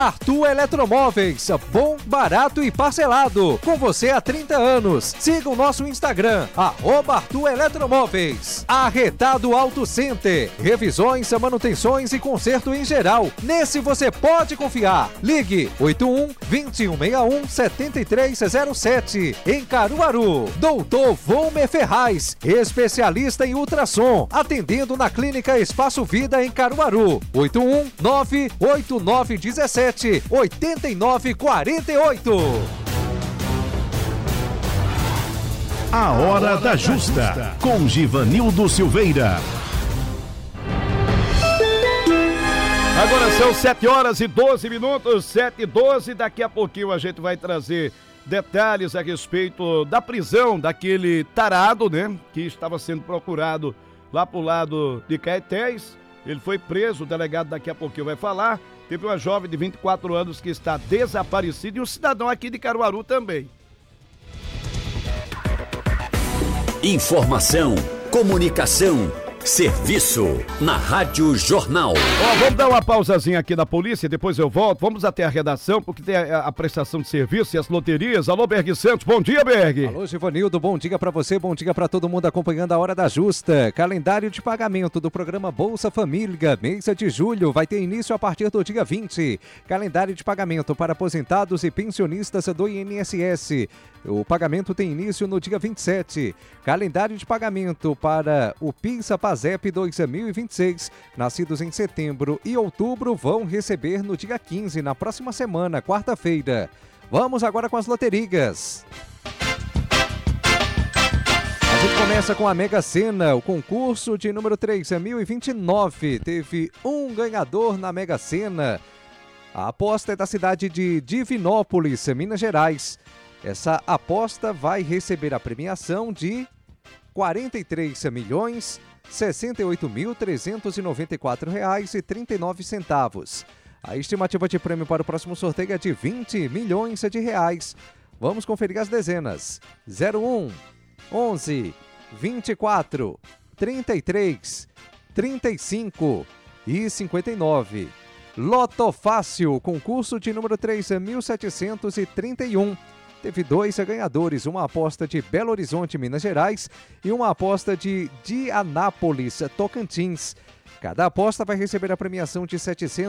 Arthur Eletromóveis, bom, barato e parcelado. Com você há 30 anos. Siga o nosso Instagram, @Arthur Eletromóveis. Arretado Auto Center. Revisões, manutenções e conserto em geral. Nesse você pode confiar. Ligue 81-2161-7307. Em Caruaru. Doutor Volmer Ferraz, especialista em ultrassom. Atendendo na Clínica Espaço Vida em Caruaru. 81-98917 8948. A Hora da Justa, com Givanildo Silveira. Agora são 7h12, 7h12. Daqui a pouquinho a gente vai trazer detalhes a respeito da prisão daquele tarado, né? Que estava sendo procurado lá pro lado de Caetés. Ele foi preso, o delegado daqui a pouquinho vai falar. Teve uma jovem de 24 anos que está desaparecida e um cidadão aqui de Caruaru também. Informação, comunicação, serviço na Rádio Jornal. Vamos dar uma pausazinha aqui na polícia, depois eu volto. Vamos até a redação, porque tem a prestação de serviço e as loterias. Alô, Berg Santos, bom dia, Berg. Alô, Givanildo, bom dia pra você, bom dia pra todo mundo acompanhando a Hora da Justa. Calendário de pagamento do programa Bolsa Família, mês de julho, vai ter início a partir do dia 20. Calendário de pagamento para aposentados e pensionistas do INSS. O pagamento tem início no dia 27. Calendário de pagamento para o PIS/PASEP 2026. Nascidos em setembro e outubro vão receber no dia 15, na próxima semana, quarta-feira. Vamos agora com as loterias. A gente começa com a Mega Sena, o concurso de número 3029. Teve um ganhador na Mega Sena. A aposta é da cidade de Divinópolis, Minas Gerais. Essa aposta vai receber a premiação de R$48.394,39. A estimativa de prêmio para o próximo sorteio é de R$20 milhões. Vamos conferir as dezenas. 01, 11, 24, 33, 35 e 59. Loto Fácil, concurso de número 3.731. Teve dois ganhadores, uma aposta de Belo Horizonte, Minas Gerais, e uma aposta de Anápolis, Tocantins. Cada aposta vai receber a premiação de R$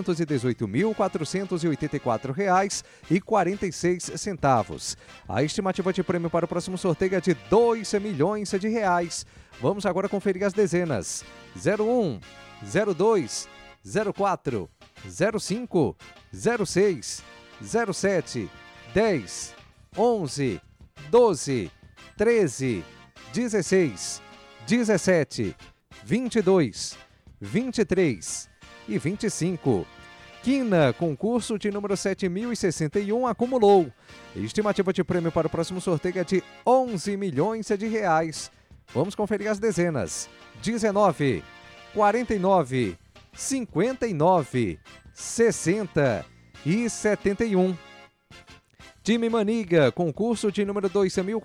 718.484,46. A estimativa de prêmio para o próximo sorteio é de R$2 milhões. Vamos agora conferir as dezenas. 01, 02, 04, 05, 06, 07, 10, 11, 12, 13, 16, 17, 22, 23 e 25. Quina, concurso de número 7061, acumulou. Estimativa de prêmio para o próximo sorteio é de R$11 milhões. Vamos conferir as dezenas. 19, 49, 59, 60 e 71. Time Maniga, concurso de número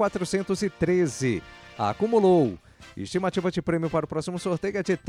2413, acumulou. Estimativa de prêmio para o próximo sorteio é de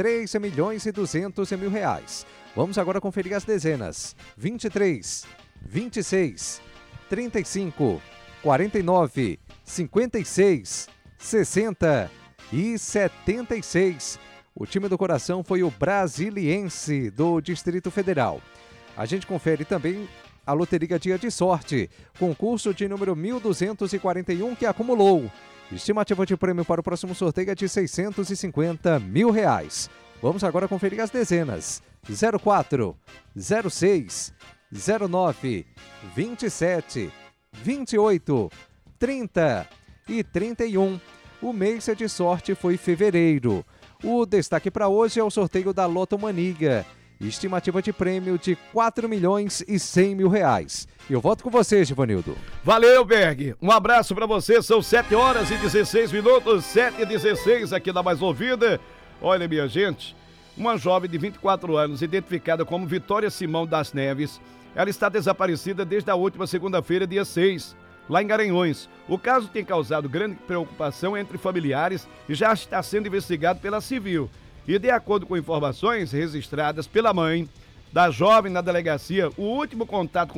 R$3.200.000. Vamos agora conferir as dezenas. 23, 26, 35, 49, 56, 60 e 76. O time do coração foi o Brasiliense do Distrito Federal. A gente confere também a Loteria Dia de Sorte, concurso de número 1241 que acumulou. Estimativa de prêmio para o próximo sorteio é de R$650 mil. Vamos agora conferir as dezenas. 04, 06, 09, 27, 28, 30 e 31. O mês de sorte foi fevereiro. O destaque para hoje é o sorteio da Loto Maniga. Estimativa de prêmio de R$4.100.000. Eu volto com você, Givanildo. Valeu, Berg. Um abraço pra você. São 7h16, 7h16 aqui na Mais Ouvida. Olha, minha gente, uma jovem de 24 anos, identificada como Vitória Simão das Neves, ela está desaparecida desde a última segunda-feira, dia 6, lá em Garanhuns. O caso tem causado grande preocupação entre familiares e já está sendo investigado pela Civil. E de acordo com informações registradas pela mãe, da jovem na delegacia, o último contato